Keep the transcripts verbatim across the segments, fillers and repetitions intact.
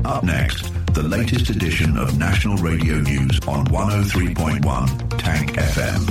Up next, the latest edition of National Radio News on one oh three point one Tank F M.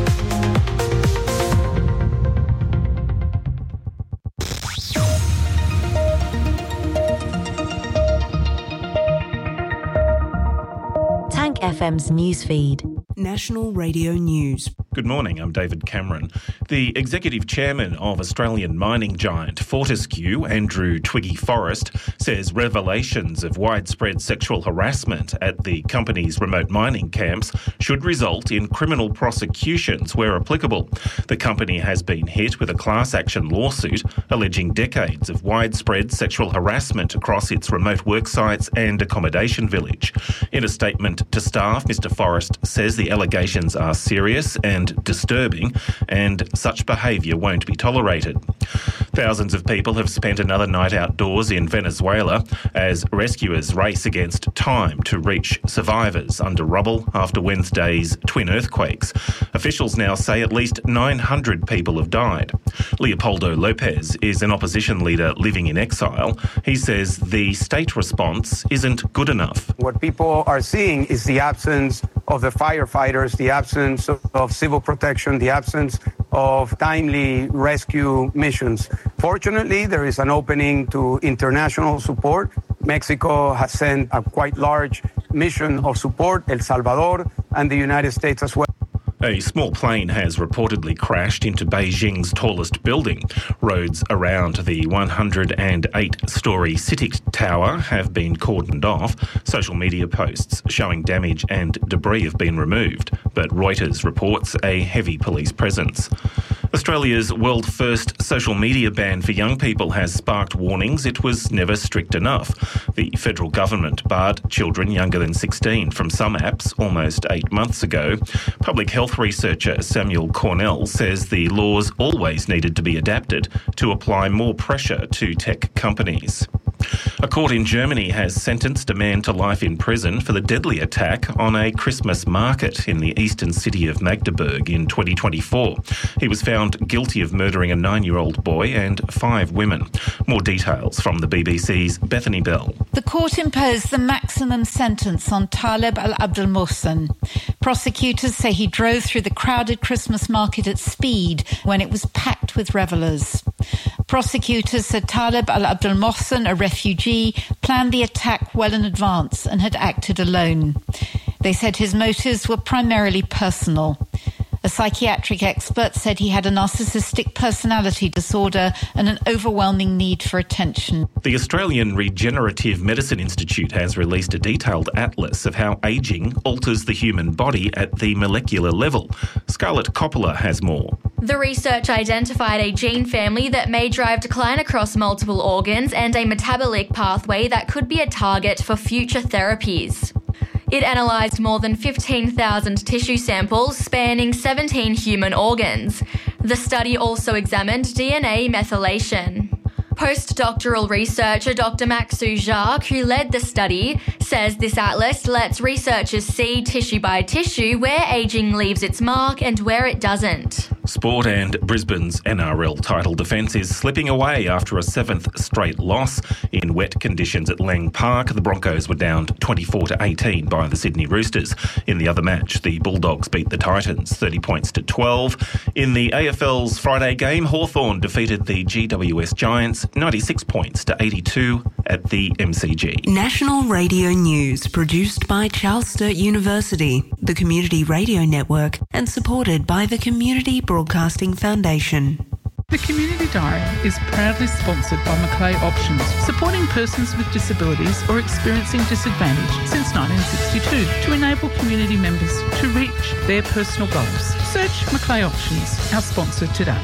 Tank F M's newsfeed. National Radio News. Good morning, I'm David Cameron. The Executive Chairman of Australian mining giant Fortescue, Andrew Twiggy Forrest, says revelations of widespread sexual harassment at the company's remote mining camps should result in criminal prosecutions where applicable. The company has been hit with a class action lawsuit alleging decades of widespread sexual harassment across its remote work sites and accommodation village. In a statement to staff, Mr Forrest says the allegations are serious and disturbing, and such behaviour won't be tolerated. Thousands of people have spent another night outdoors in Venezuela as rescuers race against time to reach survivors under rubble after Wednesday's twin earthquakes. Officials now say at least nine hundred people have died. Leopoldo Lopez is an opposition leader living in exile. He says the state response isn't good enough. What people are seeing is the absence of the firefighters, the absence of civil protection, the absence of timely rescue missions. Fortunately, there is an opening to international support. Mexico has sent a quite large mission of support, El Salvador and the United States as well. A small plane has reportedly crashed into Beijing's tallest building. Roads around the one hundred eight storey CITIC Tower have been cordoned off. Social media posts showing damage and debris have been removed, but Reuters reports a heavy police presence. Australia's world-first social media ban for young people has sparked warnings it was never strict enough. The federal government barred children younger than sixteen from some apps almost eight months ago. Public health researcher Samuel Cornell says the laws always needed to be adapted to apply more pressure to tech companies. A court in Germany has sentenced a man to life in prison for the deadly attack on a Christmas market in the eastern city of Magdeburg in twenty twenty-four. He was found guilty of murdering a nine-year-old boy and five women. More details from the B B C's Bethany Bell. The court imposed the maximum sentence on Taleb Al-Abdel-Mohsen. Prosecutors say he drove through the crowded Christmas market at speed when it was packed with revellers. Prosecutors said Taleb Al-Abdel-Mohsen, a refugee, planned the attack well in advance and had acted alone. They said his motives were primarily personal. A psychiatric expert said he had a narcissistic personality disorder and an overwhelming need for attention. The Australian Regenerative Medicine Institute has released a detailed atlas of how ageing alters the human body at the molecular level. Scarlett Coppola has more. The research identified a gene family that may drive decline across multiple organs and a metabolic pathway that could be a target for future therapies. It analysed more than fifteen thousand tissue samples spanning seventeen human organs. The study also examined D N A methylation. Postdoctoral researcher Doctor Maxu Jacques, who led the study, says this atlas lets researchers see tissue by tissue where ageing leaves its mark and where it doesn't. Sport and Brisbane's N R L title defence is slipping away after a seventh straight loss. In wet conditions at Lang Park, the Broncos were downed twenty-four to eighteen by the Sydney Roosters. In the other match, the Bulldogs beat the Titans thirty points to twelve. In the A F L's Friday game, Hawthorn defeated the G W S Giants ninety-six points to eighty-two at the M C G. National Radio News, produced by Charles Sturt University, the Community Radio Network, and supported by the Community Broadcasting Foundation. The Community Diary is proudly sponsored by Macleay Options, supporting persons with disabilities or experiencing disadvantage since nineteen sixty-two to enable community members to reach their personal goals. Search Macleay Options, our sponsor today.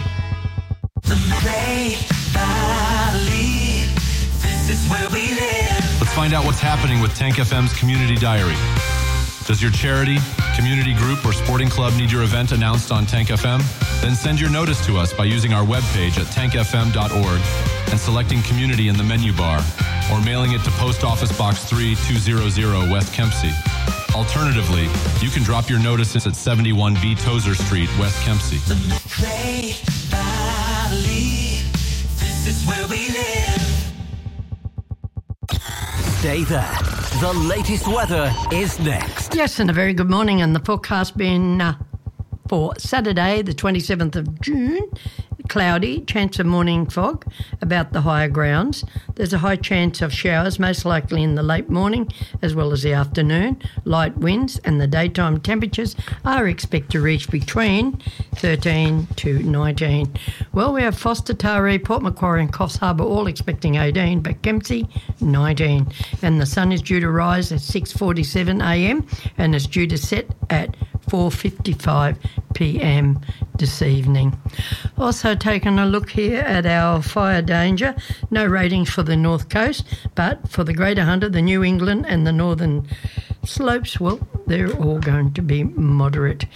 The Macleay Valley, this is where we live. Let's find out what's happening with Tank F M's Community Diary. Does your charity, community group, or sporting club need your event announced on Tank F M? Then send your notice to us by using our webpage at tank f m dot org and selecting Community in the menu bar, or mailing it to Post Office Box three two hundred West Kempsey. Alternatively, you can drop your notices at seventy-one B Tozer Street, West Kempsey. The Macleay Valley, this is where we live. Stay there. The latest weather is next. Yes, and a very good morning. And the forecast being uh, for Saturday, the twenty-seventh of June, cloudy, chance of morning fog about the higher grounds. There's a high chance of showers, most likely in the late morning as well as the afternoon. Light winds, and the daytime temperatures are expected to reach between thirteen to nineteen. Well, we have Foster, Taree, Port Macquarie and Coffs Harbour all expecting eighteen, but Kempsey nineteen. And the sun is due to rise at six forty-seven a m and it's due to set at four fifty-five p m this evening. Also taking a look here at our fire danger. No ratings for the North Coast, but for the Greater Hunter, the New England and the Northern Slopes, well, they're all going to be moderate.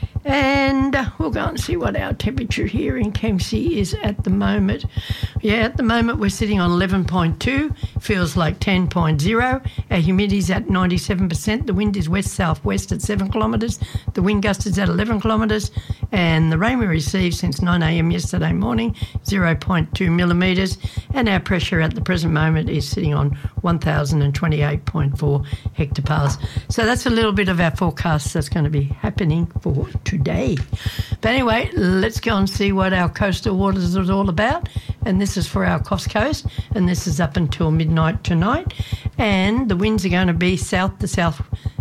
And uh, we'll go and see what our temperature here in Kempsey is at the moment. Yeah, at the moment we're sitting on eleven point two, feels like ten point zero. Our humidity's at ninety-seven percent. The wind is west-southwest at seven kilometres. The wind gust is at eleven kilometres. And the rain we received since nine a m yesterday morning, zero point two millimetres. And our pressure at the present moment is sitting on one thousand twenty-eight point four hectopascals. So that's a little bit of our forecast that's going to be happening for today. But anyway, let's go and see what our coastal waters is all about. And this is for our Coast Coast, and this is up until midnight tonight. And the winds are going to be south to south,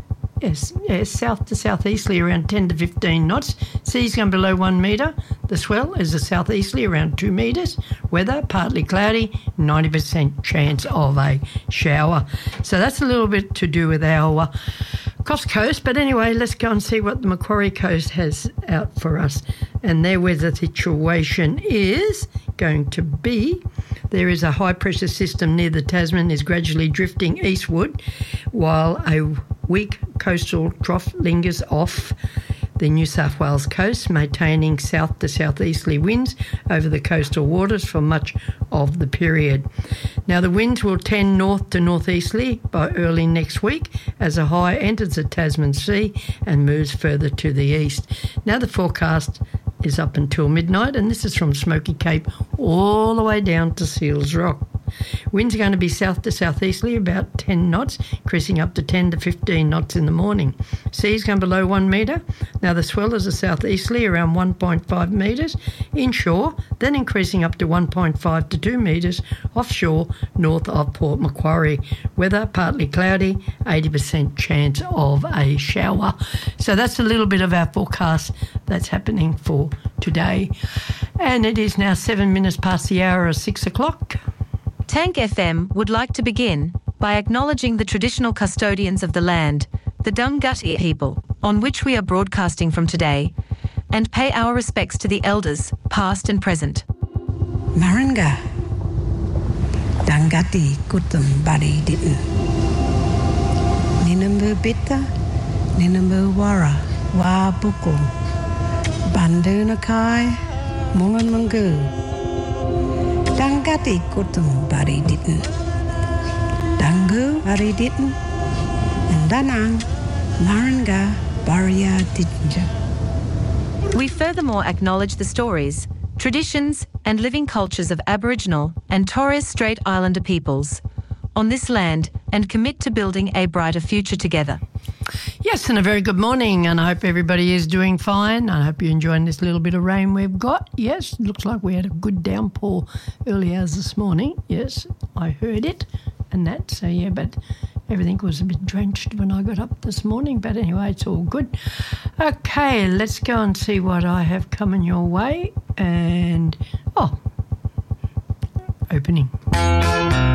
yes, yes, south to southeasterly around ten to fifteen knots. Sea's going below one metre. The swell is a southeasterly around two metres. Weather partly cloudy, ninety percent chance of a shower. So that's a little bit to do with our uh, Coast Coast. But anyway, let's go and see what the Macquarie Coast has out for us. And their weather situation is going to be, there is a high pressure system near the Tasman is gradually drifting eastward, while a weak coastal trough lingers off the New South Wales coast, maintaining south to southeasterly winds over the coastal waters for much of the period. Now, the winds will tend north to northeasterly by early next week as a high enters the Tasman Sea and moves further to the east. Now, the forecast is up until midnight, and this is from Smoky Cape all the way down to Seals Rock. Winds are going to be south to southeasterly about ten knots, increasing up to ten to fifteen knots in the morning. Sea's going below one metre. Now the swell is a southeasterly around one point five metres inshore, then increasing up to one point five to two metres offshore north of Port Macquarie. Weather partly cloudy, eighty percent chance of a shower. So that's a little bit of our forecast that's happening for today. And it is now seven minutes past the hour of six o'clock. Tank F M would like to begin by acknowledging the traditional custodians of the land, the Dunghutti people, on which we are broadcasting from today, and pay our respects to the elders, past and present. Maranga, Dunghutti kutum bari ditn. Ninambu bitta, ninambu wara, wa buku, bandunakai, mungan mungu. Dunghutti kutum bari ditn. Dangu bari ditn. And danang maranga baria ditnja. We furthermore acknowledge the stories, traditions and living cultures of Aboriginal and Torres Strait Islander peoples on this land and commit to building a brighter future together. Yes, and a very good morning, and I hope everybody is doing fine. I hope you're enjoying this little bit of rain we've got. Yes, looks like we had a good downpour early hours this morning. Yes, I heard it and that, so yeah, but everything was a bit drenched when I got up this morning, but anyway, it's all good. Okay, let's go and see what I have coming your way, and, oh, opening.